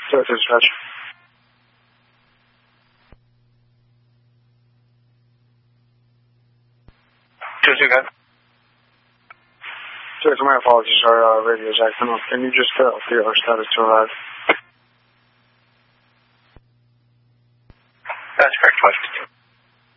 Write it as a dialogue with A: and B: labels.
A: dispatch.
B: Just again.
A: So my apologies, our radio jack. Can you just update our status to arrive?